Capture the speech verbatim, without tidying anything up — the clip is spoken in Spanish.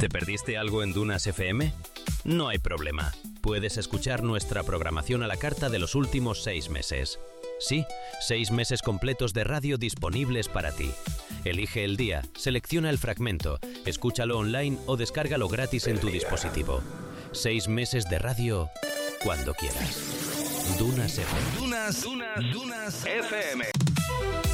¿Te perdiste algo en Dunas F M? No hay problema. Puedes escuchar nuestra programación a la carta de los últimos seis meses. Sí, seis meses completos de radio disponibles para ti. Elige el día, selecciona el fragmento, escúchalo online o descárgalo gratis en tu dispositivo. Seis meses de radio cuando quieras. Dunas F M. Dunas, Dunas, Dunas F M.